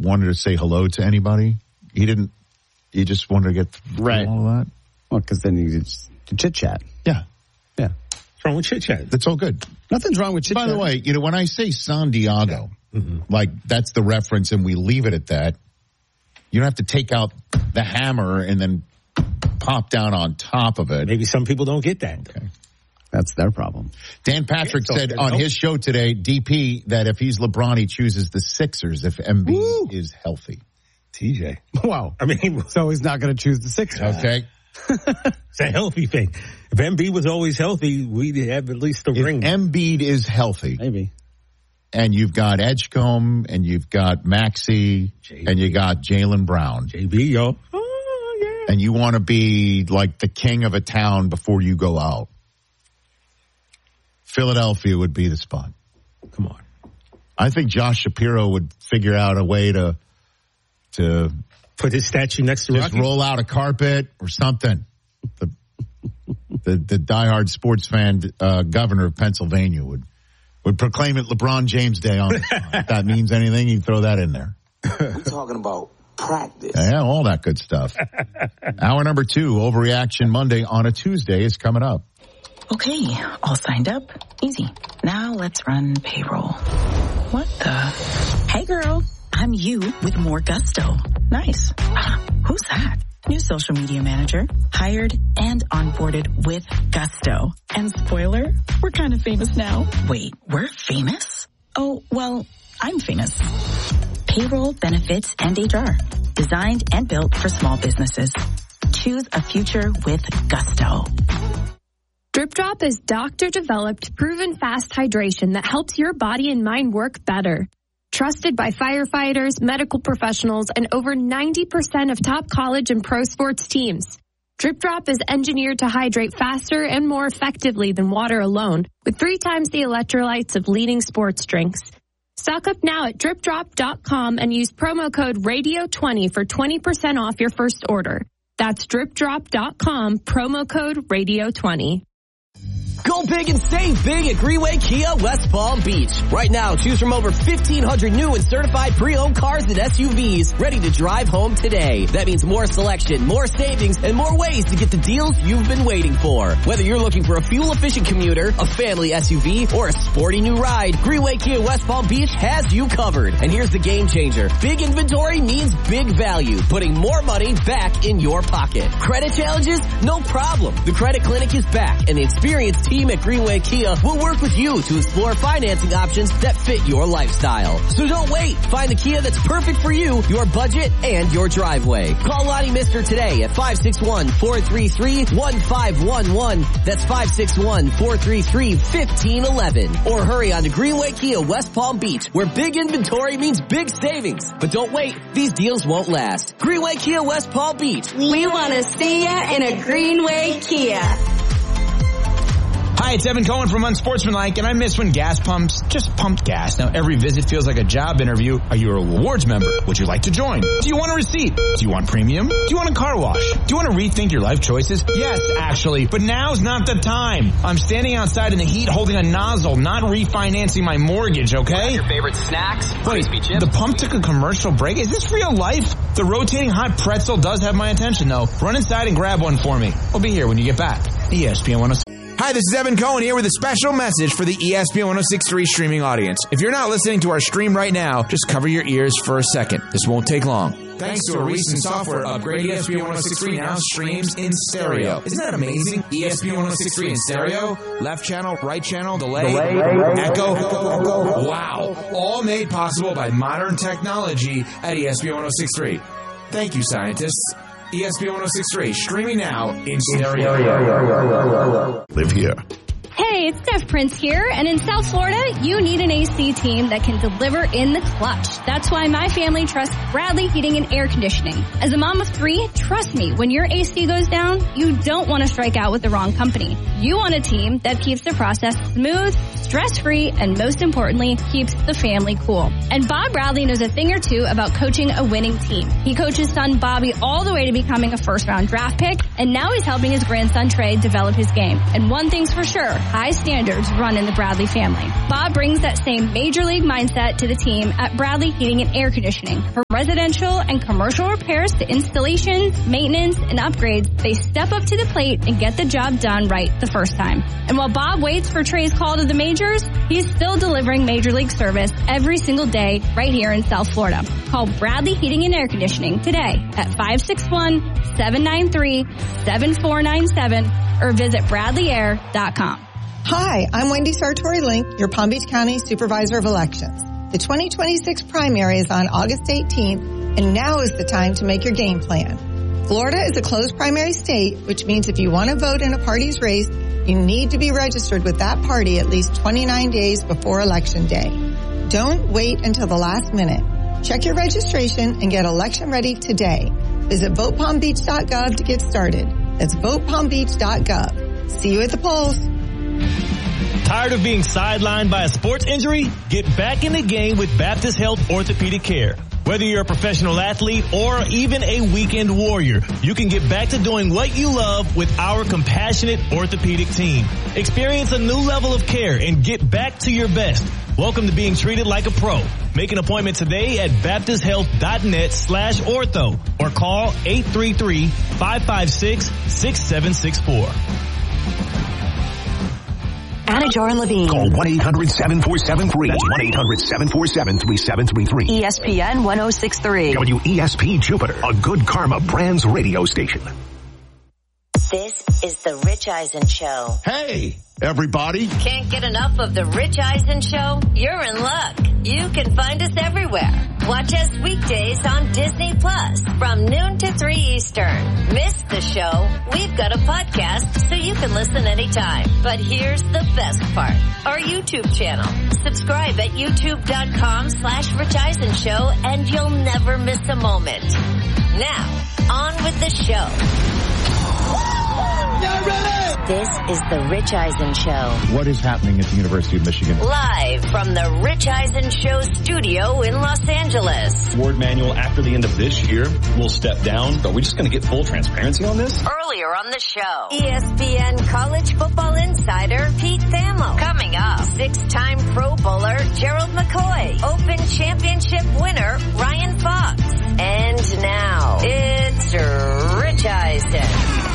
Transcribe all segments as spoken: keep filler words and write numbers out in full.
wanted to say hello to anybody. He didn't. He just wanted to get through right. all of that. Well, because then you just chit chat. Yeah, yeah. What's wrong with chit chat? That's all good. Nothing's wrong with chit chat. By the way, you know when I say San Diego, mm-hmm. like that's the reference, and we leave it at that. You don't have to take out the hammer and then pop down on top of it. Maybe some people don't get that. Okay. That's their problem. Dan Patrick said on his show today, D P, that if he's LeBron, he chooses the Sixers if Embiid is healthy. T J. Wow. I mean, so he's not going to choose the Sixers. Okay. It's a healthy thing. If Embiid was always healthy, we'd have at least a if ring. Embiid is healthy. Maybe. And you've got Edgecombe, and you've got Maxey, J B. And you got Jaylen Brown. J B, yo. Oh, yeah. And you want to be like the king of a town before you go out. Philadelphia would be the spot. Come on. I think Josh Shapiro would figure out a way to to put his statue next to just Rocky? Roll out a carpet or something. The the, the diehard sports fan uh, governor of Pennsylvania would would proclaim it LeBron James Day on. If that means anything, you throw that in there. We're talking about practice. Yeah, all that good stuff. Hour number two, Overreaction Monday on a Tuesday is coming up. Okay, all signed up. Easy. Now let's run payroll. What the? Hey, girl. I'm you with more gusto. Nice. Ah, who's that? New social media manager. Hired and onboarded with gusto. And spoiler, we're kind of famous now. Wait, we're famous? Oh, well, I'm famous. Payroll, benefits, and H R. Designed and built for small businesses. Choose a future with gusto. Drip Drop is doctor-developed, proven fast hydration that helps your body and mind work better. Trusted by firefighters, medical professionals, and over ninety percent of top college and pro sports teams. Drip Drop is engineered to hydrate faster and more effectively than water alone, with three times the electrolytes of leading sports drinks. Stock up now at drip drop dot com and use promo code radio twenty for twenty percent off your first order. That's drip drop dot com, promo code radio twenty. Go big and save big at Greenway Kia West Palm Beach. Right now, choose from over fifteen hundred new and certified pre-owned cars and S U Vs ready to drive home today. That means more selection, more savings, and more ways to get the deals you've been waiting for. Whether you're looking for a fuel-efficient commuter, a family S U V, or a sporty new ride, Greenway Kia West Palm Beach has you covered. And here's the game changer. Big inventory means big value, putting more money back in your pocket. Credit challenges? No problem. The Credit Clinic is back, and the experienced team at Greenway Kia will work with you to explore financing options that fit your lifestyle. So don't wait. Find the Kia that's perfect for you, your budget, and your driveway. Call Lonnie Mister today at five six one, four three three, one five one one. That's five six one, four three three, one five one one. Or hurry on to Greenway Kia West Palm Beach, where big inventory means big savings. But don't wait. These deals won't last. Greenway Kia West Palm Beach. We want to see ya in a Greenway Kia. Hi, it's Evan Cohen from Unsportsmanlike, and I miss when gas pumps just pumped gas. Now, every visit feels like a job interview. Are you a rewards member? Would you like to join? Do you want a receipt? Do you want premium? Do you want a car wash? Do you want to rethink your life choices? Yes, actually, but now's not the time. I'm standing outside in the heat holding a nozzle, not refinancing my mortgage, okay? Your favorite snacks? Wait, the pump took a commercial break? Is this real life? The rotating hot pretzel does have my attention, though. Run inside and grab one for me. We'll be here when you get back. E S P N one oh six. Hi, this is Evan Cohen here with a special message for the E S P N one oh six point three streaming audience. If you're not listening to our stream right now, just cover your ears for a second. This won't take long. Thanks to a recent software upgrade, E S P N one oh six point three now streams in stereo. Isn't that amazing? E S P N one oh six point three in stereo, left channel, right channel, delay, delay echo, echo. Wow. All made possible by modern technology at E S P N one oh six point three. Thank you, scientists. E S P N one oh six point three, streaming now in stereo. Live here. Hey, it's Steph Prince here, and in South Florida, you need an A C team that can deliver in the clutch. That's why my family trusts Bradley Heating and Air Conditioning. As a mom of three, trust me, when your A C goes down, you don't want to strike out with the wrong company. You want a team that keeps the process smooth, stress-free, and most importantly, keeps the family cool. And Bob Bradley knows a thing or two about coaching a winning team. He coached his son Bobby all the way to becoming a first-round draft pick, and now he's helping his grandson Trey develop his game. And one thing's for sure, high high standards run in the Bradley family. Bob brings that same major league mindset to the team at Bradley Heating and Air Conditioning. From residential and commercial repairs to installations, maintenance, and upgrades, they step up to the plate and get the job done right the first time. And while Bob waits for Trey's call to the majors, he's still delivering major league service every single day right here in South Florida. Call Bradley Heating and Air Conditioning today at five six one, seven nine three, seven four nine seven or visit bradley air dot com. Hi, I'm Wendy Sartori-Link, your Palm Beach County Supervisor of Elections. The twenty twenty-six primary is on August eighteenth, and now is the time to make your game plan. Florida is a closed primary state, which means if you want to vote in a party's race, you need to be registered with that party at least twenty-nine days before Election Day. Don't wait until the last minute. Check your registration and get election ready today. Visit vote palm beach dot gov to get started. That's vote palm beach dot gov. See you at the polls. Tired of being sidelined by a sports injury? Get back in the game with Baptist Health Orthopedic Care. Whether you're a professional athlete or even a weekend warrior, you can get back to doing what you love with our compassionate orthopedic team. Experience a new level of care and get back to your best. Welcome to being treated like a pro. Make an appointment today at baptist health dot net slash ortho or call eight three three, five five six, six seven six four. Anna Joran Levine. Call one eight hundred seven four seven three. That's one eight hundred seven four seven three seven three three. E S P N one oh six point three. W E S P Jupiter, a Good Karma Brands radio station. This is the Rich Eisen Show. Hey, everybody. Can't get enough of the Rich Eisen Show? You're in luck. You can find us everywhere. Watch us weekdays on Disney Plus from noon to three Eastern. Miss the show? We've got a podcast so you can listen anytime. But here's the best part. Our YouTube channel. Subscribe at youtube.com slash Rich Eisen Show and you'll never miss a moment. Now, on with the show. This is the Rich Eisen Show. What is happening at the University of Michigan? Live from the Rich Eisen Show studio in Los Angeles. Ward Manuel, after the end of this year, will step down. Are we just going to get full transparency on this? Earlier on the show, E S P N college football insider Pete Thamel. Coming up, six-time Pro Bowler Gerald McCoy. Open championship winner Ryan Fox. And now, it's Rich Eisen.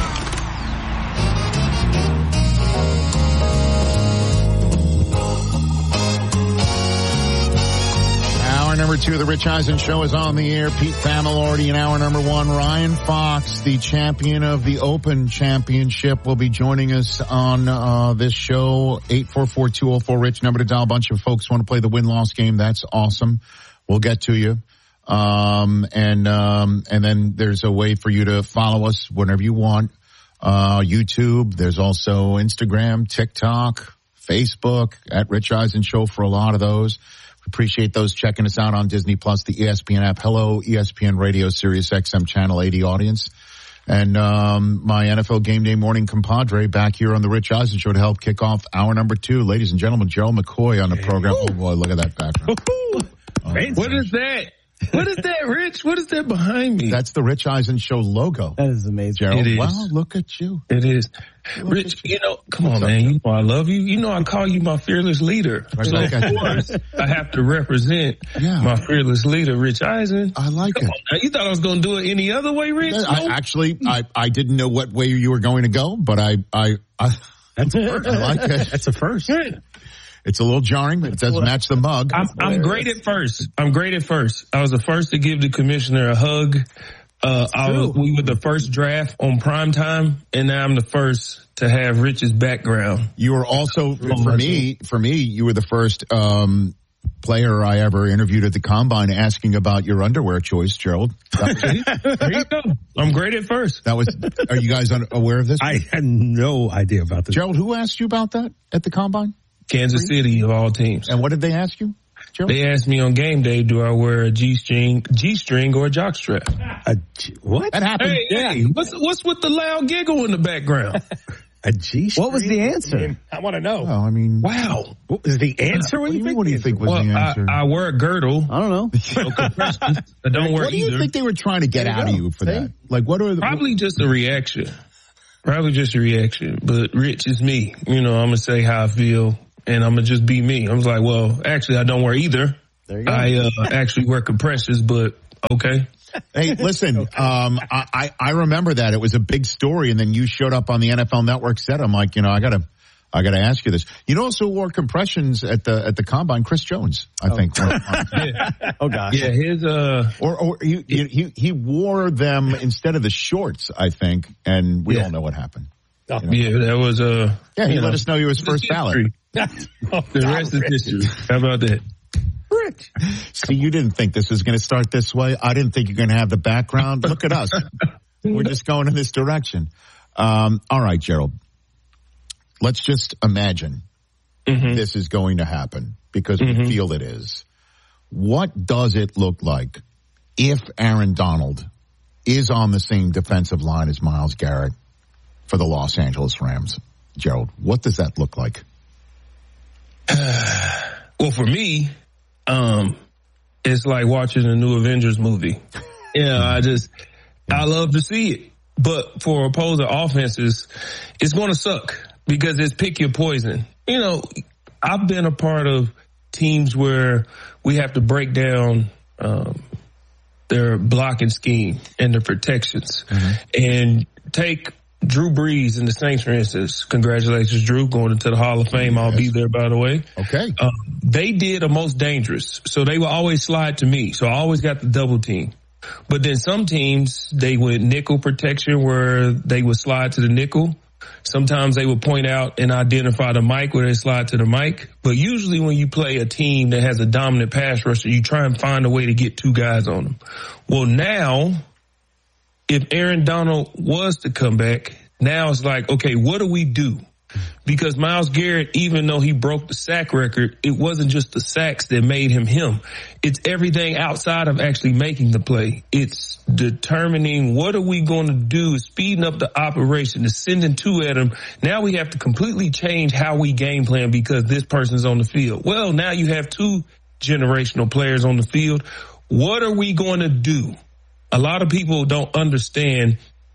Hour number two of the Rich Eisen Show is on the air. Pete Thamel already in hour number one. Ryan Fox, the champion of the Open Championship, will be joining us on uh this show. eight four four, two oh four, Rich, number to dial. A bunch of folks want to play the win-loss game. That's awesome. We'll get to you. Um and um and then there's a way for you to follow us whenever you want. Uh YouTube. There's also Instagram, TikTok, Facebook, at Rich Eisen Show for a lot of those. Appreciate those checking us out on Disney Plus, the E S P N app. Hello, E S P N Radio, Sirius X M Channel eighty audience. And um my N F L Game Day morning compadre back here on the Rich Eisen Show to help kick off hour number two. Ladies and gentlemen, Gerald McCoy on the program. Oh, boy, look at that background. Oh, what is that? What is that, Rich? What is that behind me? That's the Rich Eisen Show logo. That is amazing. Gerald, it is. Wow, look at you. It is. Look Rich, you. you know, come on, man. You know I love you. You know I call you my fearless leader. Right, so, like of course, I have to represent yeah. my fearless leader, Rich Eisen. I like come it. On, now, you thought I was going to do it any other way, Rich? I, no? Actually, I, I didn't know what way you were going to go, but I, I, I, That's a first. I like it. That's a first. Good. It's a little jarring, but it does match the mug. I'm, I'm great at first. I'm great at first. I was the first to give the commissioner a hug. Uh, I was, we were the first draft on prime time, and now I'm the first to have Rich's background. You were also, for me, for me, you were the first um, player I ever interviewed at the Combine asking about your underwear choice, Gerald. There you go. I'm great at first. That was. Are you guys aware of this? I had no idea about this. Gerald, who asked you about that at the Combine? Kansas City of all teams. And what did they ask you, Gerald? They asked me on game day, do I wear a G-string, G-string or a jockstrap? A G- what? That happened. Hey, yeah. hey, what's what's with the loud giggle in the background? A G-string? What was the answer? I want to know. Oh, I mean, wow. What was the answer? What do you mean? What do you think was well, the answer? I, I wear a girdle. I don't know. No compressions. I don't wear What do you either. think they were trying to get out of you for that? Like, what are the, probably just a reaction. Probably just a reaction, but Rich is me. You know, I'm going to say how I feel, and I'm going to just be me. I was like, well, actually, I don't wear either. There you go. I uh, actually wear compressions, but okay. Hey, listen, um, I, I remember that. It was a big story, and then you showed up on the N F L Network set. I'm like, you know, I got to I got to ask you this. You also wore compressions at the at the combine. Chris Jones, I oh. think. yeah. Oh gosh. Yeah, his uh, or or he, he he wore them instead of the shorts, I think, and we yeah. all know what happened. You know? Yeah, that was uh. Yeah, he let know, us know he was first ballot. The rest is history. How about that? Rich. See, you didn't think this was going to start this way. I didn't think you're going to have the background. Look at us. We're just going in this direction. Um, all right, Gerald. Let's just imagine mm-hmm. this is going to happen because mm-hmm. we feel it is. What does it look like if Aaron Donald is on the same defensive line as Myles Garrett for the Los Angeles Rams? Gerald, what does that look like? Well, for me, um, it's like watching a new Avengers movie. You know, I just, I love to see it. But for opposing offenses, it's going to suck. Because it's pick your poison. You know, I've been a part of teams where we have to break down um, their blocking scheme and their protections. Mm-hmm. And take Drew Brees and the Saints, for instance. Congratulations, Drew, going into the Hall of Fame. I'll yes. be there, by the way. Okay. Um, they did a most dangerous. So they would always slide to me. So I always got the double team. But then some teams, they went nickel protection where they would slide to the nickel. Sometimes they would point out and identify the mic where they slide to the mic. But usually when you play a team that has a dominant pass rusher, you try and find a way to get two guys on them. Well, now, if Aaron Donald was to come back, now it's like, okay, what do we do? Because Myles Garrett, even though he broke the sack record, it wasn't just the sacks that made him him. It's everything outside of actually making the play. It's determining what are we going to do, speeding up the operation, is sending two at him. Now we have to completely change how we game plan because this person's on the field. Well, now you have two generational players on the field. What are we going to do? A lot of people don't understand.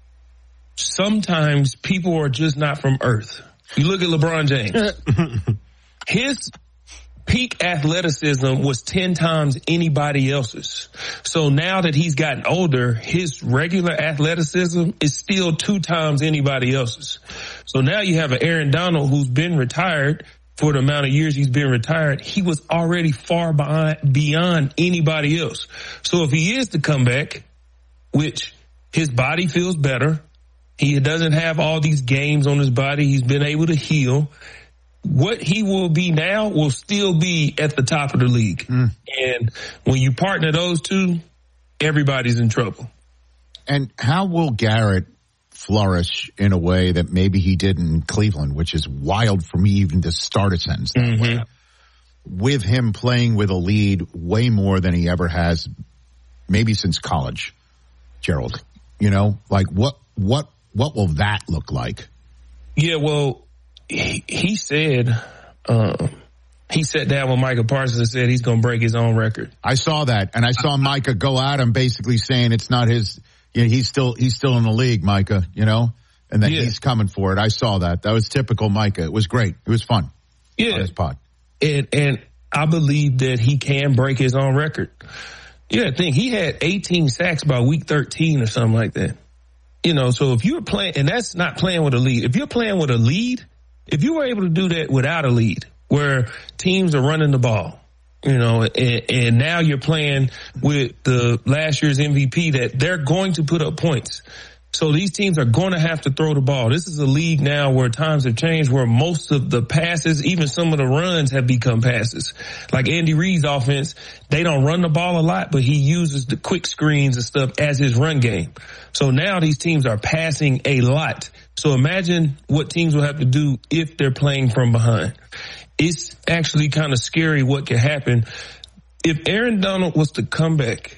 Sometimes people are just not from Earth. You look at LeBron James. His peak athleticism was ten times anybody else's. So now that he's gotten older, his regular athleticism is still two times anybody else's. So now you have an Aaron Donald who's been retired for the amount of years he's been retired. He was already far behind, beyond anybody else. So if he is to come back, which his body feels better, he doesn't have all these games on his body. He's been able to heal. What he will be now will still be at the top of the league. Mm. And when you partner those two, everybody's in trouble. And how will Garrett flourish in a way that maybe he did in Cleveland, which is wild for me even to start a sentence that mm-hmm. way, with him playing with a lead way more than he ever has, maybe since college, Gerald? You know, like what, what, What will that look like? Yeah, well, he, he said, uh, he sat down with Micah Parsons and said he's going to break his own record. I saw that, and I saw Micah go at him basically saying it's not his, you know, he's still, he's still in the league, Micah, you know, and that yeah. he's coming for it. I saw that. That was typical Micah. It was great. It was fun. Yeah. On his pod. And, and I believe that he can break his own record. Yeah, I think he had eighteen sacks by week thirteen or something like that. You know, so if you're playing, and that's not playing with a lead. If you're playing with a lead, if you were able to do that without a lead, where teams are running the ball, you know, and, and now you're playing with the last year's M V P that they're going to put up points. So these teams are going to have to throw the ball. This is a league now where times have changed, where most of the passes, even some of the runs, have become passes. Like Andy Reid's offense, they don't run the ball a lot, but he uses the quick screens and stuff as his run game. So now these teams are passing a lot. So imagine what teams will have to do if they're playing from behind. It's actually kind of scary what could happen. If Aaron Donald was to come back,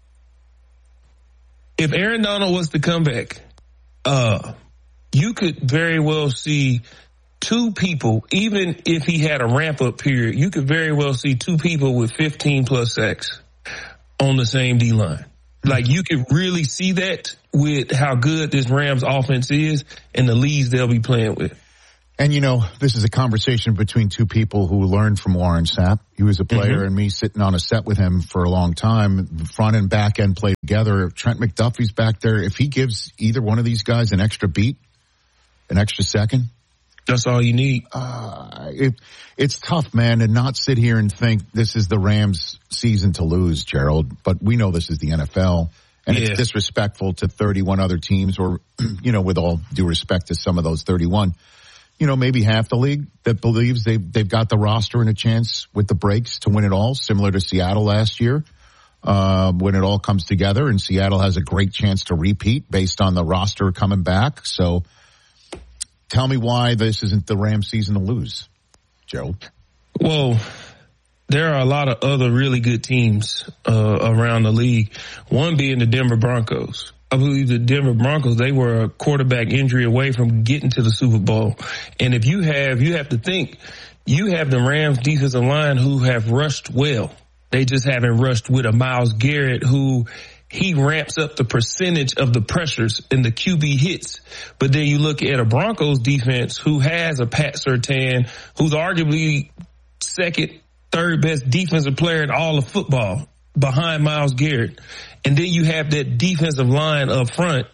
If Aaron Donald was to come back, uh, you could very well see two people, even if he had a ramp-up period, you could very well see two people with fifteen plus sacks on the same D-line. Like, you can really see that with how good this Rams offense is and the leads they'll be playing with. And, you know, this is a conversation between two people who learned from Warren Sapp. He was a player, mm-hmm. and me sitting on a set with him for a long time. Front and back end play together. Trent McDuffie's back there. If he gives either one of these guys an extra beat, an extra second, that's all you need. Uh, it, it's tough, man, to not sit here and think this is the Rams' season to lose, Gerald. But we know this is the N F L, and yeah. it's disrespectful to thirty-one other teams, or, you know, with all due respect to some of those thirty-one. You know, maybe half the league that believes they've, they've got the roster and a chance with the breaks to win it all, similar to Seattle last year, uh, when it all comes together. And Seattle has a great chance to repeat based on the roster coming back. So tell me why this isn't the Rams season to lose, Joe. Well, there are a lot of other really good teams uh, around the league, one being the Denver Broncos. I believe the Denver Broncos, they were a quarterback injury away from getting to the Super Bowl. And if you have, you have to think, you have the Rams defensive line who have rushed well. They just haven't rushed with a Myles Garrett who he ramps up the percentage of the pressures and the Q B hits. But then you look at a Broncos defense who has a Pat Surtain, who's arguably second, third best defensive player in all of football behind Myles Garrett. And then you have that defensive line up front.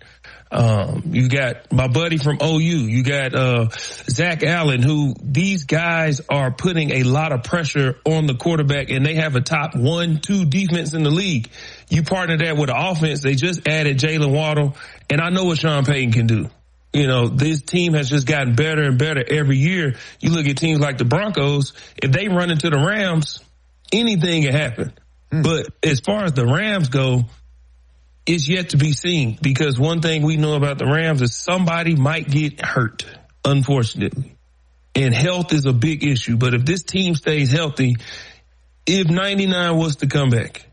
Um, you got my buddy from O U. You got uh Zach Allen, who these guys are putting a lot of pressure on the quarterback, and they have a top one, two defense in the league. You partner that with an offense. They just added Jalen Waddle, and I know what Sean Payton can do. You know, this team has just gotten better and better every year. You look at teams like the Broncos, if they run into the Rams, anything can happen. Mm. But as far as the Rams go, it's yet to be seen, because one thing we know about the Rams is somebody might get hurt, unfortunately. And health is a big issue. But if this team stays healthy, if ninety-nine was to come back,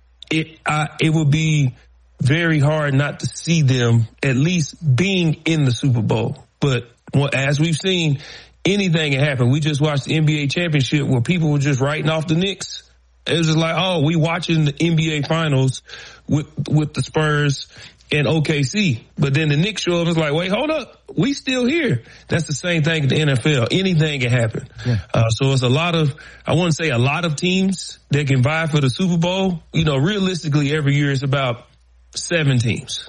it I, it would be very hard not to see them at least being in the Super Bowl. But well, as we've seen, anything can happen. We just watched the N B A championship where people were just writing off the Knicks. It was just like, oh, we watching the N B A finals with with the Spurs and O K C. But then the Knicks show up and it's like, wait, hold up. We still here. That's the same thing in the N F L. Anything can happen. Yeah. Uh, so it's a lot of, I wouldn't say a lot of teams that can vie for the Super Bowl. You know, realistically, every year it's about seven teams.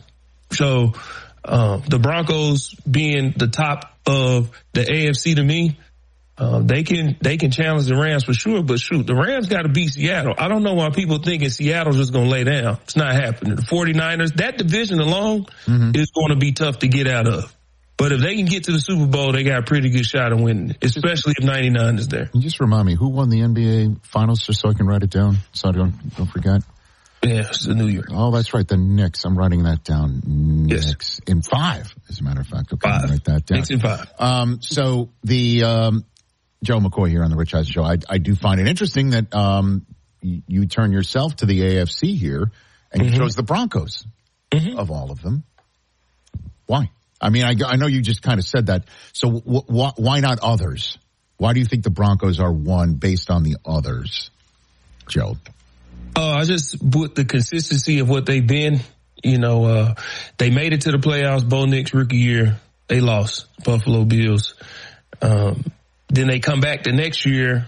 So um, the Broncos being the top of the A F C to me, Uh, they can they can challenge the Rams for sure, but shoot, the Rams got to beat Seattle. I don't know why people thinking Seattle's just going to lay down. It's not happening. The 49ers, that division alone mm-hmm. is going to be tough to get out of. But if they can get to the Super Bowl, they got a pretty good shot of winning, especially if ninety-nine is there. Can you just remind me, who won the N B A Finals, just so I can write it down, so I don't, don't forget? Yeah, it's the New York. Oh, that's right, the Knicks. I'm writing that down. Yes. Knicks in five, as a matter of fact. Okay, five. Write that down. Knicks in five. Um, so the um, Joe McCoy here on the Rich Eisen Show. I, I do find it interesting that um, you, you turn yourself to the A F C here, and mm-hmm. you chose the Broncos mm-hmm. of all of them. Why? I mean, I, I know you just kind of said that. So w- w- why not others? Why do you think the Broncos are one based on the others, Joe? Uh, I just with the consistency of what they've been. You know, uh, they made it to the playoffs. Bo Nix rookie year, they lost Buffalo Bills. Um, then they come back the next year,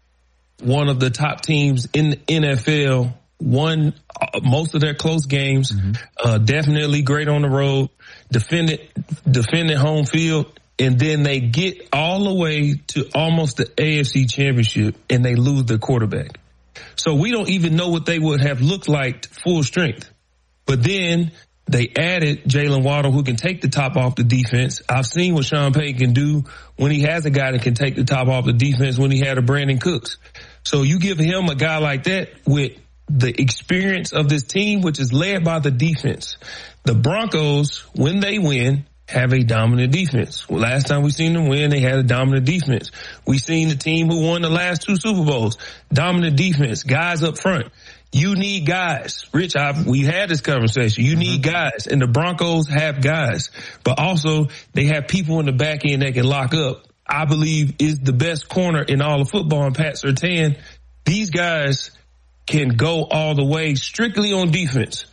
one of the top teams in the N F L, won most of their close games, mm-hmm. uh, definitely great on the road, defended, defended home field, and then they get all the way to almost the A F C Championship, and they lose their quarterback. So we don't even know what they would have looked like full strength. But then they added Jalen Waddle, who can take the top off the defense. I've seen what Sean Payton can do when he has a guy that can take the top off the defense when he had a Brandon Cooks. So you give him a guy like that with the experience of this team, which is led by the defense. The Broncos, when they win, have a dominant defense. Well, last time we seen them win, they had a dominant defense. We seen the team who won the last two Super Bowls, dominant defense, guys up front. You need guys. Rich, I've, we had this conversation. You need guys, and the Broncos have guys, but also they have people in the back end that can lock up. I believe is the best corner in all of football, and Pat Surtain. These guys can go all the way strictly on defense.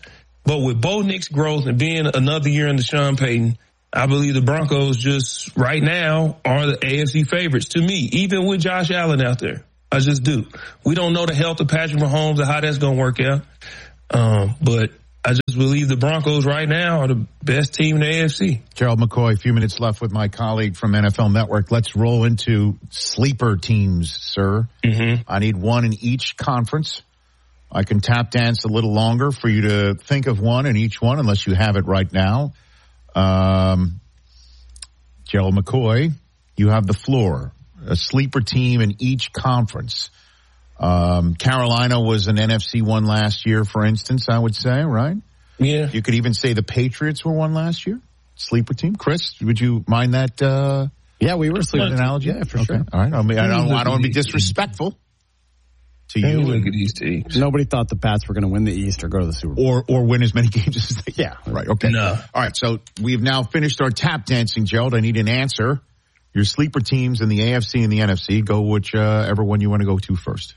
But with Bo Nix's growth and being another year in the Sean Payton, I believe the Broncos just right now are the A F C favorites to me, even with Josh Allen out there. I just do. We don't know the health of Patrick Mahomes and how that's going to work out. Um, but I just believe the Broncos right now are the best team in the A F C. Gerald McCoy, a few minutes left with my colleague from N F L Network. Let's roll into sleeper teams, sir. Mm-hmm. I need one in each conference. I can tap dance a little longer for you to think of one in each one, unless you have it right now. Um, Gerald McCoy, you have the floor. A sleeper team in each conference. Um, Carolina was an N F C one last year, for instance, I would say, right? Yeah. You could even say the Patriots were one last year. Sleeper team. Chris, would you mind that? Uh, yeah, we were sleeper an analogy. Yeah, for okay. sure. All right. I mean, I don't, I don't want to be disrespectful to you. Look at these teams. Nobody thought the Pats were going to win the East or go to the Super Bowl. Or, or win as many games as they Yeah. Right. Okay. No. All right. So we've now finished our tap dancing, Gerald. I need an answer. Your sleeper teams in the A F C and the N F C. Go whichever one you want to go to first.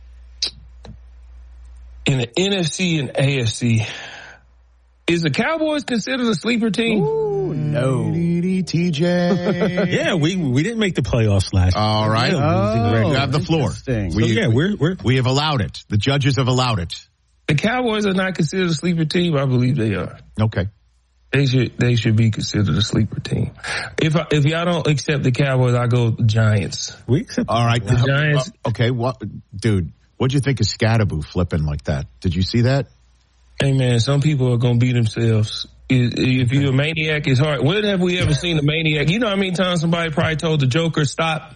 In the N F C and A F C, is the Cowboys considered a sleeper team? Ooh, no. T J. Yeah, we we didn't make the playoffs last year. All right. Oh, you have the floor. interesting. So, yeah, we're, we're, We have allowed it. The judges have allowed it. The Cowboys are not considered a sleeper team. I believe they are. Okay. They should they should be considered a sleeper team. If I, if y'all don't accept the Cowboys, I go Giants. we accept All right. The Giants. Uh, okay. What, dude, what'd you think of Scatterboo flipping like that? Did you see that? Hey man, some people are gonna beat themselves. If you're a maniac, it's hard. When have we ever seen a maniac? You know how many times somebody probably told the Joker stop?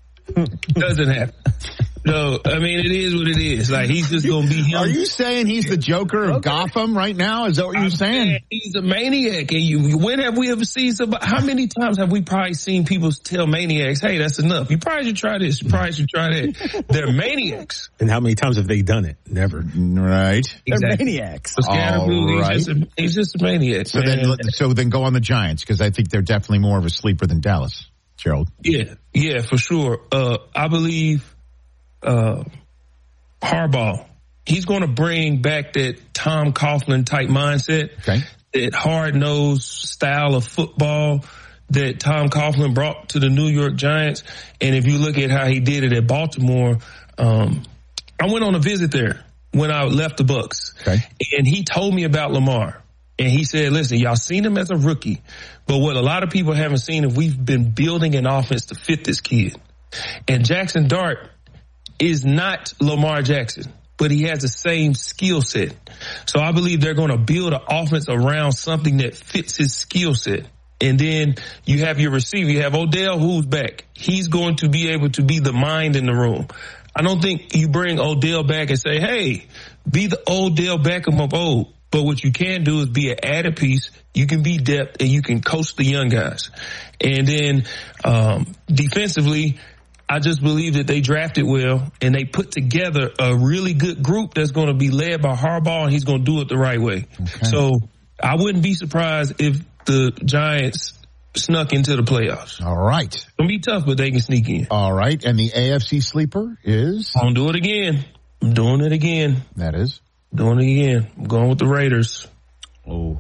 Doesn't happen. No, I mean, it is what it is. Like, he's just going to be him. Are you saying he's the Joker of Gotham right now? Is that what you're saying? saying? He's a maniac. And you, when have we ever seen somebody, how many times have we probably seen people tell maniacs, hey, that's enough. You probably should try this. You probably should try that. They're maniacs. And how many times have they done it? Never. Right. They're Exactly. maniacs. So Scatterboo, right. he's, just a, he's just a maniac. So man. then, so then go on the Giants, because I think they're definitely more of a sleeper than Dallas, Gerald. Yeah, yeah, for sure. Uh, I believe uh, Harbaugh, he's going to bring back that Tom Coughlin type mindset, okay. that hard-nosed style of football that Tom Coughlin brought to the New York Giants. And if you look at how he did it at Baltimore, um, I went on a visit there when I left the Bucs, okay. and he told me about Lamar. And he said, listen, y'all seen him as a rookie, but what a lot of people haven't seen is we've been building an offense to fit this kid. And Jackson Dart is not Lamar Jackson, but he has the same skill set. So I believe they're going to build an offense around something that fits his skill set. And then you have your receiver. You have Odell, who's back. He's going to be able to be the mind in the room. I don't think you bring Odell back and say, hey, be the Odell Beckham of old. But what you can do is be an added piece. You can be depth and you can coach the young guys. And then um, defensively, I just believe that they drafted well and they put together a really good group that's going to be led by Harbaugh, and he's going to do it the right way. Okay. So I wouldn't be surprised if the Giants snuck into the playoffs. All right. It's going to be tough, but they can sneak in. All right. And the A F C sleeper is? I'm going to do it again. I'm doing it again. That is? Doing it again. I'm going with the Raiders. Oh.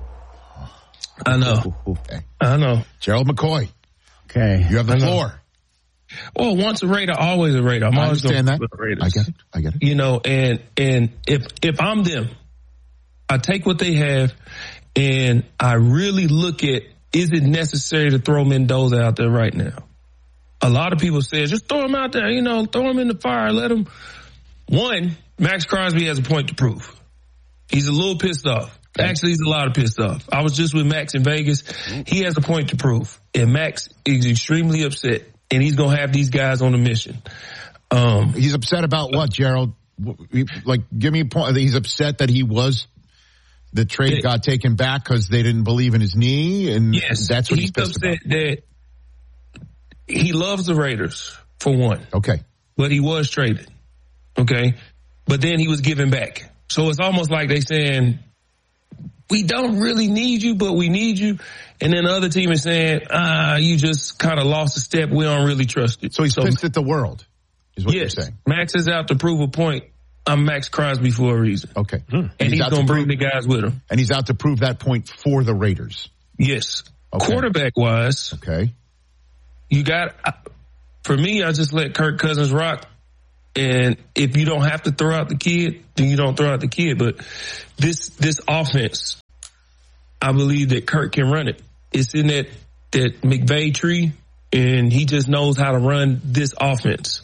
I know. Okay. I know. Gerald McCoy. Okay. You have the floor. Well, once a Raider, always a Raider. I'm I always understand that. With the Raiders. I get it. I get it. You know, and and if if I'm them, I take what they have and I really look at, is it necessary to throw Mendoza out there right now? A lot of people say, just throw him out there, you know, throw him in the fire, let him. One, Max Crosby has a point to prove. He's a little pissed off. Actually, he's a lot of pissed off. I was just with Max in Vegas. He has a point to prove. And Max is extremely upset. And he's going to have these guys on a mission. Um, he's upset about what, Gerald? Like, give me a point. He's upset that he was, the trade got taken back because they didn't believe in his knee. And yes, that's what he's, he's pissed upset about. that he loves the Raiders, for one. Okay. But he was traded. Okay. But then he was given back. So it's almost like they saying, we don't really need you, but we need you. And then the other team is saying, ah, you just kind of lost a step. We don't really trust you. So he's so, pissed at the world, is what yes, you're saying. Max is out to prove a point I'm Max Crosby for a reason. Okay. Hmm. And, and he's, he's going to bring the guys with him. And he's out to prove that point for the Raiders. Yes. Okay. Quarterback-wise, okay, you got, for me, I just let Kirk Cousins rock. And if you don't have to throw out the kid, then you don't throw out the kid. But this this offense, I believe that Kirk can run it. It's in that, that McVay tree, and he just knows how to run this offense.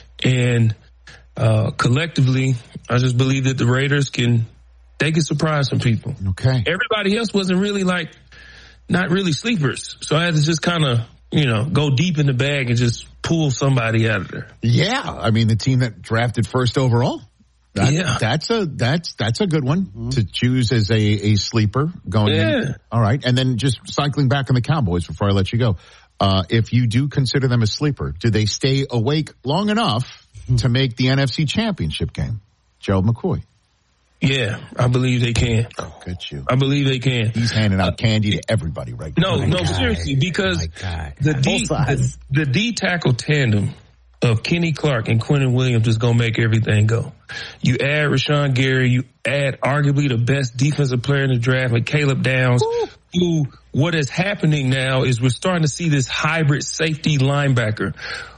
And uh, collectively, I just believe that the Raiders can, they can surprise some people. Okay. Everybody else wasn't really like, not really sleepers. So I had to just kind of, you know, go deep in the bag and just pull somebody out of there. Yeah. I mean, the team that drafted first overall. That, yeah. That's a, that's, that's a good one mm-hmm. to choose as a, a sleeper going yeah. in. All right. And then just cycling back on the Cowboys before I let you go. Uh, if you do consider them a sleeper, do they stay awake long enough mm-hmm. to make the N F C Championship game? Gerald McCoy. Yeah, I believe they can. Oh, good at you. I believe they can. He's handing out candy to everybody right now. No, no, seriously, because the D, the, the D tackle tandem of Kenny Clark and Quentin Williams is going to make everything go. You add Rashawn Gary, you add arguably the best defensive player in the draft, like Caleb Downs, Ooh. who what is happening now is we're starting to see this hybrid safety linebacker.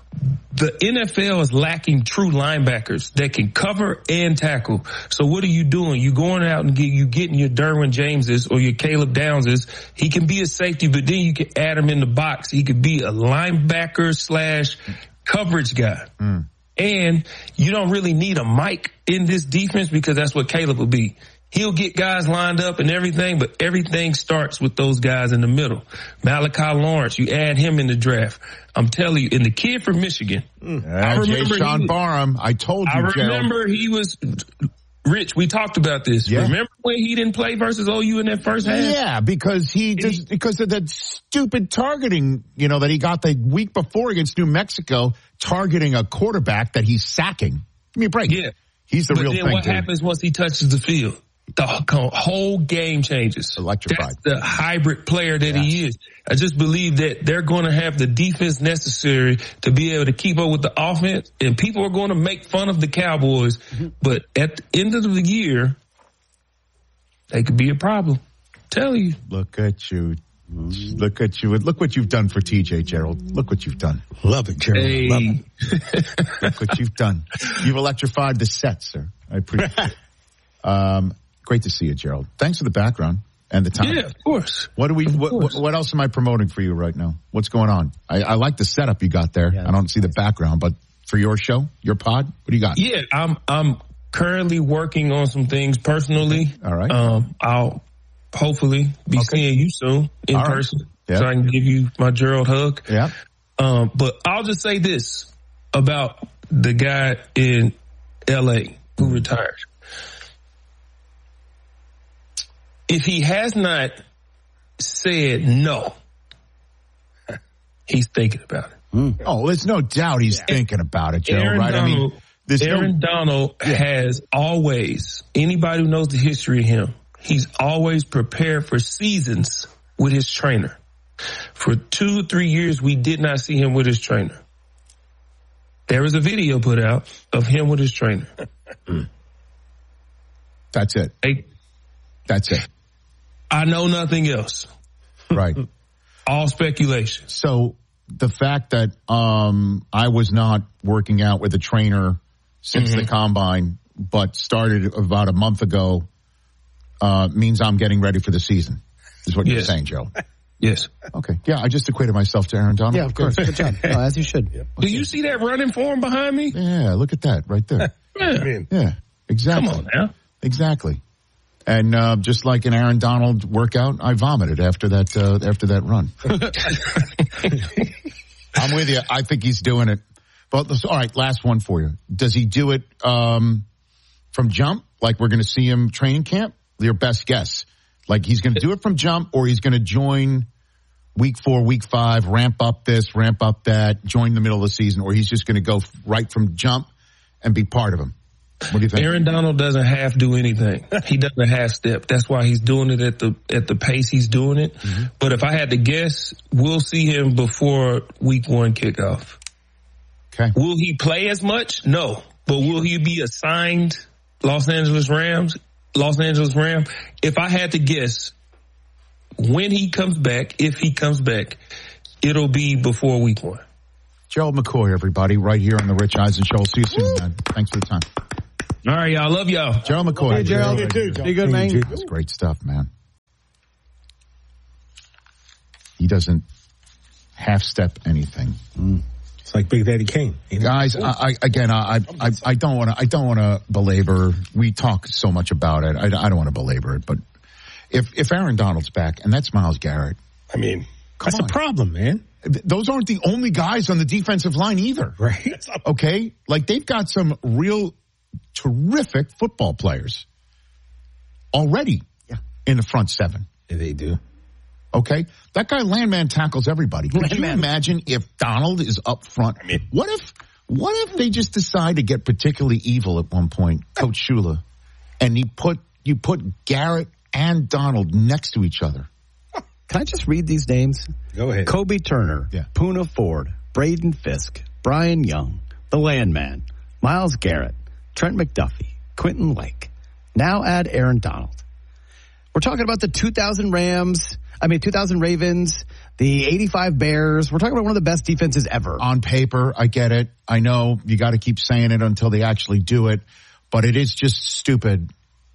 The N F L is lacking true linebackers that can cover and tackle. So what are you doing? You going out and get, you getting your Derwin Jameses or your Caleb Downses. He can be a safety, but then you can add him in the box. He could be a linebacker slash coverage guy. Mm. And you don't really need a Mike in this defense because that's what Caleb will be. He'll get guys lined up and everything, but everything starts with those guys in the middle. Malachi Lawrence, you add him in the draft. I'm telling you, and the kid from Michigan. Mm. I remember Sean Barham. I told you, I Gerald. remember he was, Rich, we talked about this. Yeah. Remember when he didn't play versus O U in that first half? Yeah, because he just, because of that stupid targeting, you know, that he got the week before against New Mexico, targeting a quarterback that he's sacking. Give me a break. Yeah. He's the but real then thing. What dude. happens once he touches the field? The whole game changes. Electrified. That's the hybrid player that yeah. he is. I just believe that they're going to have the defense necessary to be able to keep up with the offense, and people are going to make fun of the Cowboys. Mm-hmm. But at the end of the year, they could be a problem. Tell you. Look at you. Look at you. Look what you've done for T J, Gerald. Look what you've done. Love it, Gerald. Hey. Love it. Look what you've done. You've electrified the set, sir. I appreciate it. Um, Great to see you, Gerald. Thanks for the background and the time. Yeah, of course. What do we? What, what, what else am I promoting for you right now? What's going on? I, I like the setup you got there. Yeah, I don't see the background, but for your show, your pod, what do you got? Yeah, I'm I'm currently working on some things personally. All right. Um, I'll hopefully be okay. seeing you soon in All person, right. yep. so I can give you my Gerald hug. Yeah. Um, but I'll just say this about the guy in L A who mm. retired. If he has not said no, he's thinking about it. Mm. Oh, there's no doubt he's yeah. thinking about it, Joe, Aaron right? Donald, I mean, Aaron no, Donald yeah. has always, anybody who knows the history of him, he's always prepared for seasons with his trainer. For two, three years, we did not see him with his trainer. There was a video put out of him with his trainer. That's it. Hey, That's it. I know nothing else. Right. All speculation. So the fact that um, I was not working out with a trainer since mm-hmm. the combine, but started about a month ago, uh, means I'm getting ready for the season, is what yes. you're saying, Joe. Yes. Okay. Yeah, I just equated myself to Aaron Donald. Yeah, of course. Good job. No, as you should. Yeah. Do you see that running form behind me? Yeah, look at that right there. yeah. yeah, exactly. Come on now. Exactly. And uh, just like an Aaron Donald workout, I vomited after that uh, after that run. I'm with you. I think he's doing it. But all right, last one for you. Does he do it um, from jump? Like we're going to see him training camp? Your best guess. Like he's going to do it from jump, or he's going to join week four, week five, ramp up this, ramp up that, join the middle of the season, or he's just going to go right from jump and be part of him. What do you think? Aaron Donald doesn't half do anything. He doesn't half step. That's why he's doing it at the at the pace he's doing it. Mm-hmm. But if I had to guess, we'll see him before week one kickoff. Okay. Will he play as much? No. But will he be assigned Los Angeles Rams, Los Angeles Ram, if I had to guess when he comes back, if he comes back, it'll be before week one. Gerald McCoy, everybody, right here on the Rich Eisen Show. See you soon, man. Thanks for the time. All right, y'all. Love y'all. Gerald McCoy. Hey, Gerald. Right Be good, man. That's great stuff, man. He doesn't half-step anything. Mm. It's like Big Daddy Kane. You know? Guys, I, I, again, I, I, I don't want to, I don't want to belabor. We talk so much about it. I, I don't want to belabor it, but if, if Aaron Donald's back, and that's Myles Garrett. I mean, Come that's on. a problem, man. Those aren't the only guys on the defensive line either. Right. Okay? Like, they've got some real terrific football players already yeah. in the front seven. Yeah, they do. Okay? That guy Landman tackles everybody. Could Landman. you imagine if Donald is up front? I mean, what if what if they just decide to get particularly evil at one point, Coach Shula, and you put you put Garrett and Donald next to each other? Can I just read these names? Go ahead. Kobe Turner, yeah. Poona Ford, Braden Fisk, Brian Young, the Landman, Myles Garrett, Trent McDuffie, Quentin Lake. Now add Aaron Donald. We're talking about the two thousand Rams, I mean two thousand Ravens, the eighty-five Bears. We're talking about one of the best defenses ever. On paper, I get it. I know you got to keep saying it until they actually do it, but it is just stupid.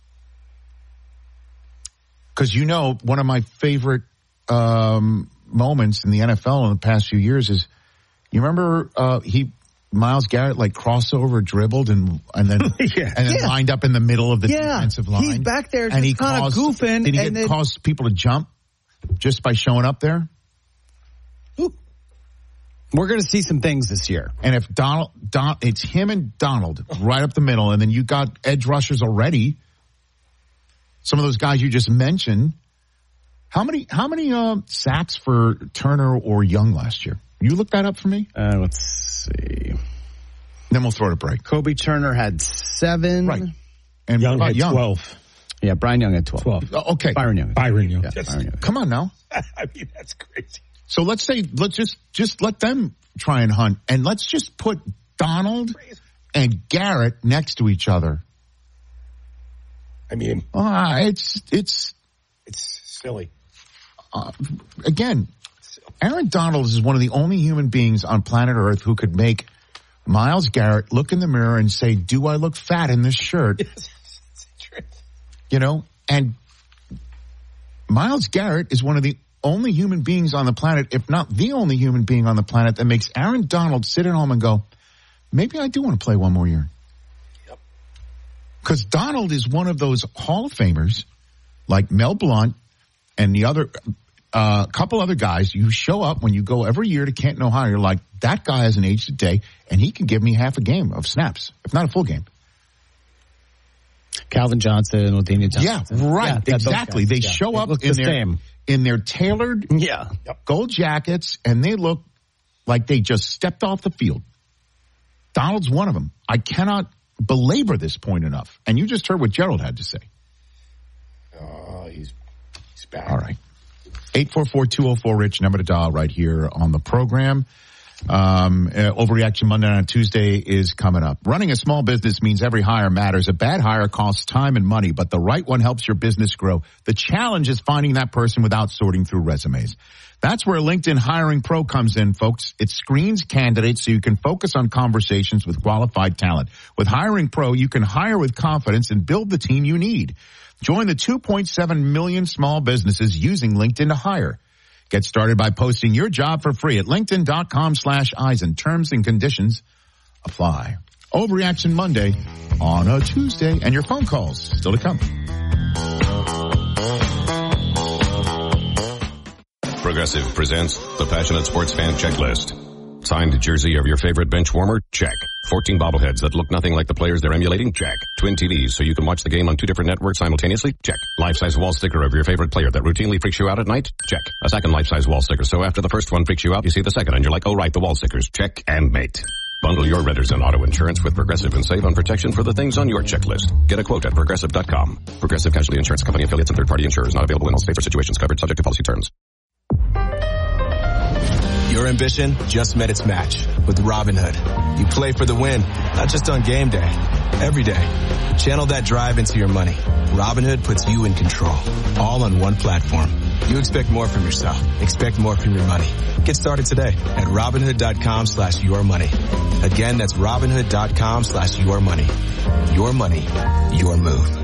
Because you know, one of my favorite um, moments in the N F L in the past few years is, you remember uh, he Myles Garrett like crossover dribbled and and then yeah. and then yeah. lined up in the middle of the yeah. defensive line. He's back there and he kind of goofing. Did he and get then, cause people to jump just by showing up there? Ooh. We're going to see some things this year. And if Donald, Don, it's him and Donald right up the middle, and then you got edge rushers already. Some of those guys you just mentioned. How many how many uh, sacks for Turner or Young last year? You look that up for me? Uh, let's see. Then we'll throw it a break. Kobe Turner had seven. Right. And Young had Young? twelve. Yeah, Brian Young had twelve. twelve. Oh, okay. Byron Young. Byron Young. Yeah, Byron Young. Come on now. I mean, that's crazy. So let's say, let's just, just let them try and hunt. And let's just put Donald and Garrett next to each other. I mean, uh, it's, it's, it's silly. Uh, again, Aaron Donald is one of the only human beings on planet Earth who could make Myles Garrett look in the mirror and say, do I look fat in this shirt? Yes. You know, and Myles Garrett is one of the only human beings on the planet, if not the only human being on the planet, that makes Aaron Donald sit at home and go, maybe I do want to play one more year. Yep. Because Donald is one of those Hall of Famers, like Mel Blount and the other, a uh, couple other guys. You show up when you go every year to Canton, Ohio. You're like, that guy has an age today, and he can give me half a game of snaps, if not a full game. Calvin Johnson, Ladainian Johnson. Yeah, right. Yeah, exactly. They yeah. show they up look in the their same. in their tailored yeah. gold jackets, and they look like they just stepped off the field. Donald's one of them. I cannot belabor this point enough. And you just heard what Gerald had to say. Oh, he's he's back. All right. eight four four, two oh four, RICH, number to dial right here on the program. Um, uh, Overreaction Monday on Tuesday is coming up. Running a small business means every hire matters. A bad hire costs time and money, but the right one helps your business grow. The challenge is finding that person without sorting through resumes. That's where LinkedIn Hiring Pro comes in, folks. It screens candidates so you can focus on conversations with qualified talent. With Hiring Pro, you can hire with confidence and build the team you need. Join the two point seven million small businesses using LinkedIn to hire. Get started by posting your job for free at linkedin.com slash Eisen. Terms and conditions apply. Overreaction Monday on a Tuesday, and your phone calls still to come. Progressive presents the Passionate Sports Fan Checklist. Signed jersey of your favorite bench warmer? Check. fourteen bobbleheads that look nothing like the players they're emulating? Check. Twin T Vs so you can watch the game on two different networks simultaneously? Check. Life-size wall sticker of your favorite player that routinely freaks you out at night? Check. A second life-size wall sticker so after the first one freaks you out, you see the second and you're like, oh right, the wall stickers. Check and mate. Bundle your renters and auto insurance with Progressive and save on protection for the things on your checklist. Get a quote at Progressive dot com. Progressive Casualty Insurance Company affiliates and third-party insurers not available in all states or situations covered subject to policy terms. Your ambition just met its match with Robinhood. You play for the win, not just on game day, every day. Channel that drive into your money. Robinhood puts you in control, all on one platform. You expect more from yourself. Expect more from your money. Get started today at Robinhood.com slash your money. Again, that's Robinhood.com slash your money. Your money, your move.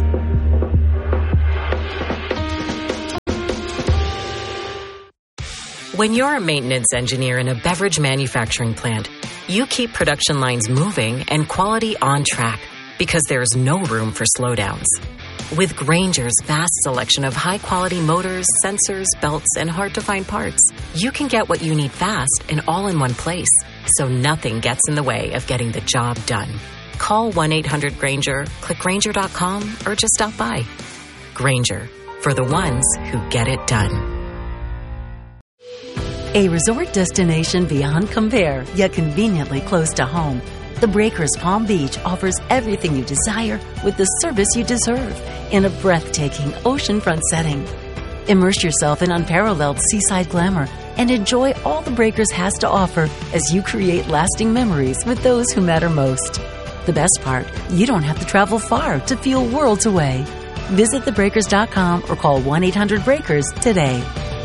When you're a maintenance engineer in a beverage manufacturing plant, you keep production lines moving and quality on track because there's no room for slowdowns. With Grainger's vast selection of high-quality motors, sensors, belts, and hard-to-find parts, you can get what you need fast and all in one place, so nothing gets in the way of getting the job done. Call one eight hundred Grainger, click Grainger dot com, or just stop by. Grainger, for the ones who get it done. A resort destination beyond compare, yet conveniently close to home. The Breakers Palm Beach offers everything you desire with the service you deserve in a breathtaking oceanfront setting. Immerse yourself in unparalleled seaside glamour and enjoy all the Breakers has to offer as you create lasting memories with those who matter most. The best part, you don't have to travel far to feel worlds away. Visit the breakers dot com or call one eight hundred breakers today.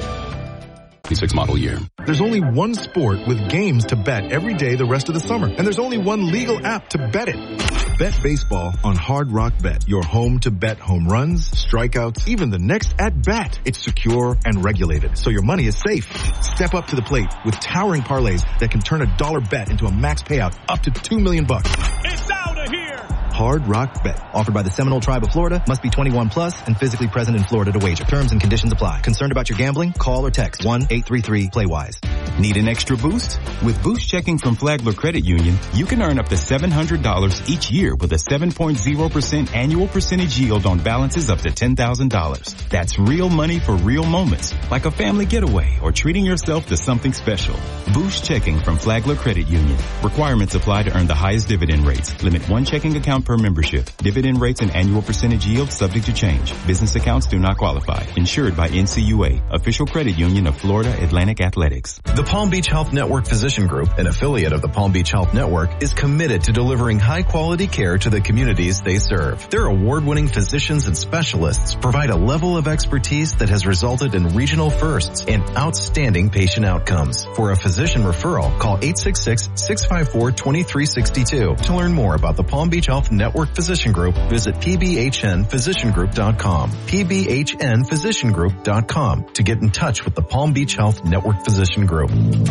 six model year. There's only one sport with games to bet every day the rest of the summer, and there's only one legal app to bet it. Bet baseball on Hard Rock Bet, your home to bet home runs, strikeouts, even the next at bat. It's secure and regulated, so your money is safe. Step up to the plate with towering parlays that can turn a dollar bet into a max payout up to two million bucks. It's out of here! Hard Rock Bet. Offered by the Seminole Tribe of Florida. Must be twenty-one plus and physically present in Florida to wager. Terms and conditions apply. Concerned about your gambling? Call or text one eight three three play wise. Need an extra boost? With Boost Checking from Flagler Credit Union, you can earn up to seven hundred dollars each year with a seven point zero percent annual percentage yield on balances up to ten thousand dollars. That's real money for real moments, like a family getaway or treating yourself to something special. Boost Checking from Flagler Credit Union. Requirements apply to earn the highest dividend rates. Limit one checking account per membership. Dividend rates and annual percentage yield subject to change. Business accounts do not qualify. Insured by N C U A, official credit union of Florida Atlantic Athletics. The Palm Beach Health Network Physician Group, an affiliate of the Palm Beach Health Network, is committed to delivering high-quality care to the communities they serve. Their award-winning physicians and specialists provide a level of expertise that has resulted in regional firsts and outstanding patient outcomes. For a physician referral, call eight six six, six five four, two three six two. To learn more about the Palm Beach Health Network Physician Group, visit p b h n physician group dot com. p b h n physician group dot com to get in touch with the Palm Beach Health Network Physician Group.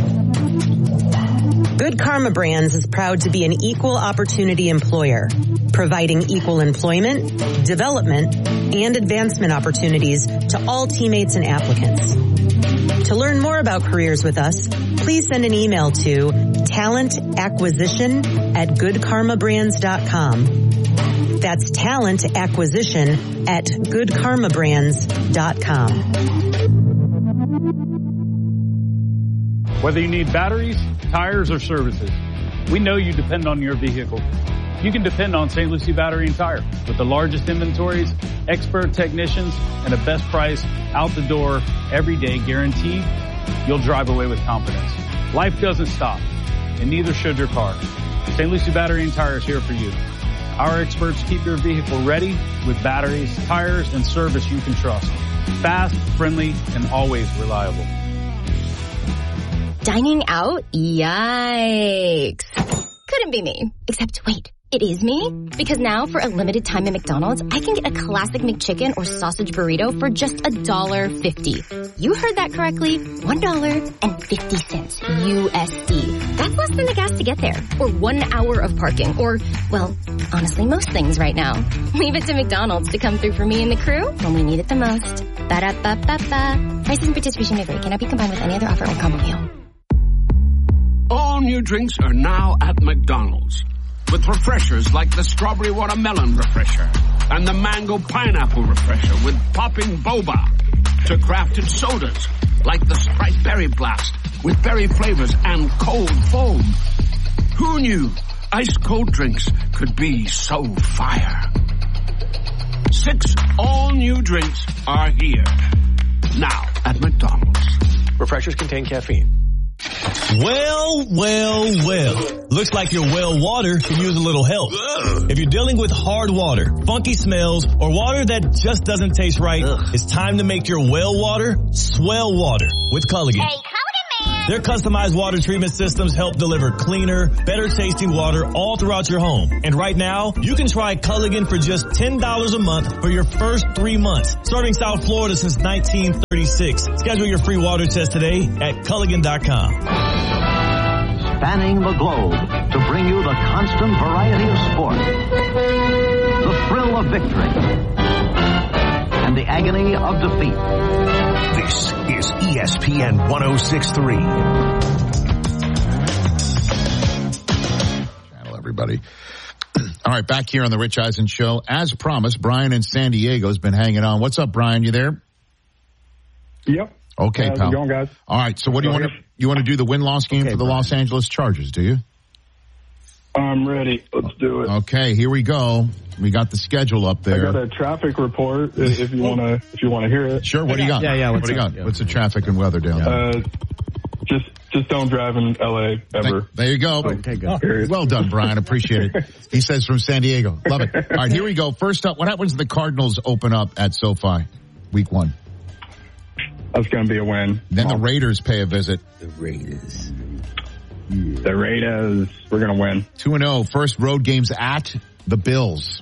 Good Karma Brands is proud to be an equal opportunity employer, providing equal employment, development, and advancement opportunities to all teammates and applicants. To learn more about careers with us, please send an email to talentacquisition at good karma brands dot com. That's talent acquisition at good karma brands dot com. Whether you need batteries, tires, or services, we know you depend on your vehicle. You can depend on Saint Lucie Battery and Tire with the largest inventories, expert technicians, and a best price out the door every day guaranteed. You'll drive away with confidence. Life doesn't stop, and neither should your car. Saint Lucie Battery and Tire is here for you. Our experts keep your vehicle ready with batteries, tires, and service you can trust. Fast, friendly, and always reliable. Dining out? Yikes. Couldn't be me. Except, wait, it is me? Because now, for a limited time at McDonald's, I can get a classic McChicken or sausage burrito for just one dollar fifty. You heard that correctly. one dollar and fifty cents U S D. That's less than the gas to get there. Or one hour of parking. Or, well, honestly, most things right now. Leave it to McDonald's to come through for me and the crew when we need it the most. Ba-da-ba-ba-ba. Prices and participation may vary. Cannot be combined with any other offer or combo meal. All new drinks are now at McDonald's. With refreshers like the strawberry watermelon refresher and the mango pineapple refresher with popping boba, to crafted sodas like the Sprite Berry Blast with berry flavors and cold foam. Who knew ice cold drinks could be so fire? Six all new drinks are here now at McDonald's. Refreshers contain caffeine. Well, well, well. Looks like your well water can use a little help. Ugh. If you're dealing with hard water, funky smells, or water that just doesn't taste right, Ugh. it's time to make your well water swell water with Culligan. Hey, Cody Man! Their customized water treatment systems help deliver cleaner, better tasting water all throughout your home. And right now, you can try Culligan for just ten dollars a month for your first three months. Serving South Florida since nineteen thirty-six. Schedule your free water test today at Culligan dot com. Spanning the globe to bring you the constant variety of sport, the thrill of victory, and the agony of defeat. This is E S P N one oh six point three. Channel, everybody. All right, back here on the Rich Eisen Show. As promised, Brian in San Diego has been hanging on. What's up, Brian? You there? Yep. Okay, How's pal. it going, guys? All right, so what do you want to you want to do the win-loss game Okay, for the Brian. Los Angeles Chargers, do you? I'm ready. Let's do it. Okay, here we go. We got the schedule up I there. got a traffic report if if you want to if you want to hear it. Sure, what do you got? Yeah, yeah. What do you got? What's the traffic and weather down there? Uh, just just don't drive in L A ever. There you go. Okay, good. Oh, well done, Brian. Appreciate it. He says from San Diego. Love it. All right, here we go. First up, what happens if the Cardinals open up at SoFi week one? That's going to be a win. Then the Raiders pay a visit. The Raiders. The Raiders. We're going to win. two and oh. First road games at the Bills.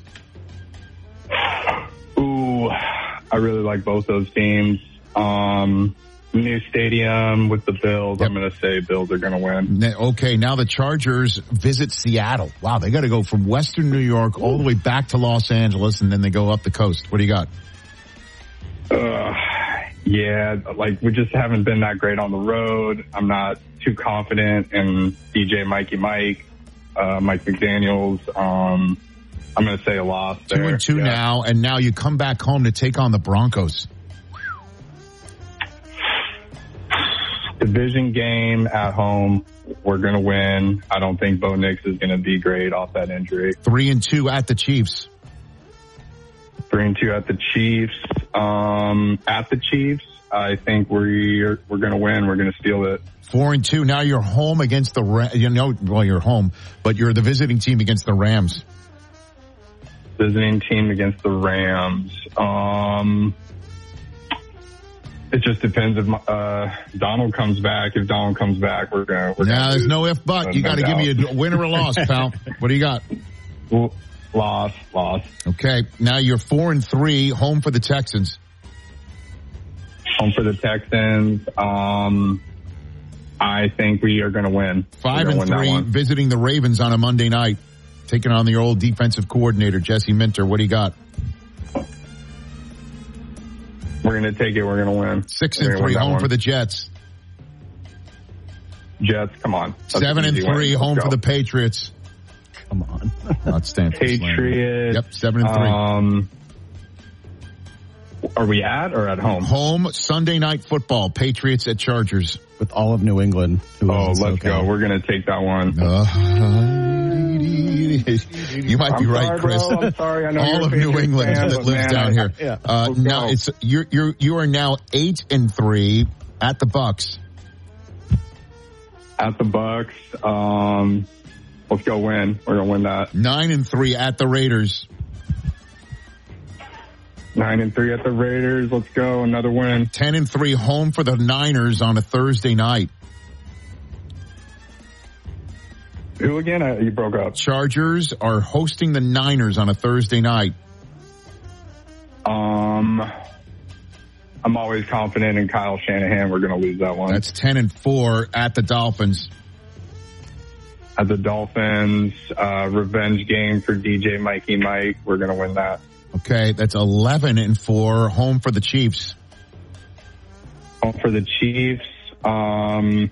Ooh, I really like both those teams. Um, new stadium with the Bills. Yep. I'm going to say Bills are going to win. Okay, now the Chargers visit Seattle. Wow, they got to go from Western New York all the way back to Los Angeles, and then they go up the coast. What do you got? Uh, yeah, like we just haven't been that great on the road. I'm not too confident in D J Mikey Mike, uh, Mike McDaniels. Um, I'm going to say a loss there. Two and two yeah. now, and now you come back home to take on the Broncos. Division game at home. We're going to win. I don't think Bo Nix is going to be great off that injury. Three and two at the Chiefs. Three and two at the Chiefs. Um, at the Chiefs, I think we're we're going to win. We're going to steal it. Four and two. Now you're home against the Ra- you know well you're home, but you're the visiting team against the Rams. Visiting team against the Rams. Um, it just depends if uh, Donald comes back. If Donald comes back, we're gonna. We're Now gonna there's lose. no if but. You got to give me a win or a loss, pal. What do you got? Well, loss, loss. Okay. Now you're four and three. Home for the Texans. Home for the Texans. Um, I think we are going to win. Five and three. Visiting the Ravens on a Monday night. Taking on the old defensive coordinator, Jesse Minter. What do you got? We're going to take it. We're going to win. Six We're and gonna three. win that Home one. for the Jets. Jets, come on. That's Seven an and easy win. three. Let's Home go. for the Patriots. Come on. Not Stanford. Patriots. Yep, seven and three. Um, are we at or at home? Home Sunday night football. Patriots at Chargers. With all of New England. Who Oh, is in let's SoCal. go. We're going to take that one. Uh, you might be I'm right, sorry, Chris. bro. I'm sorry. I know All you're a of New Patriots England fan, that but lives man, down I- here. yeah. Uh, Let's now go. it's you're you're you are now eight and three at the Bucks. At the Bucks. Um, let's go win. We're going to win that. Nine and three at the Raiders. Nine and three at the Raiders. Let's go. Another win. Ten and three home for the Niners on a Thursday night. Who again? I, you broke up. Chargers are hosting the Niners on a Thursday night. Um, I'm always confident in Kyle Shanahan. We're going to lose that one. That's ten and four at the Dolphins. At the Dolphins, uh, revenge game for D J Mikey Mike. We're going to win that. Okay, that's eleven and four home for the Chiefs. Home for the Chiefs. Um,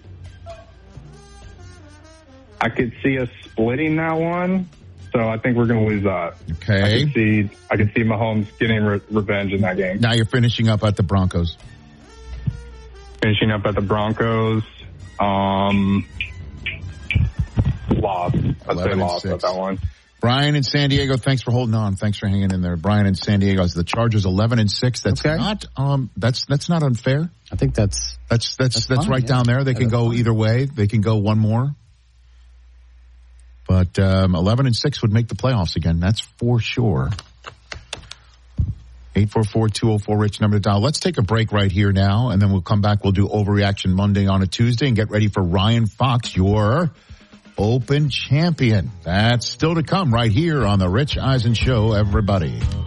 I could see us splitting that one, so I think we're going to lose that. Okay. I could see, I could see Mahomes getting re- revenge in that game. Now you're finishing up at the Broncos. Finishing up at the Broncos. Um, loss. I'd say eleven and loss six. at that one. Brian in San Diego, thanks for holding on. Thanks for hanging in there. Brian in San Diego, the Chargers eleven and six. That's okay. not um that's that's not unfair. I think that's that's that's that's, that's fine, right yeah. down there. They Yeah, can go fine. either way. They can go one more. But um eleven and six would make the playoffs again. That's for sure. eight four four, two oh four, Rich, number to dial. Let's take a break right here now, and then we'll come back. We'll do Overreaction Monday on a Tuesday and get ready for Ryan Fox, your Open champion. That's still to come right here on the Rich Eisen Show, everybody.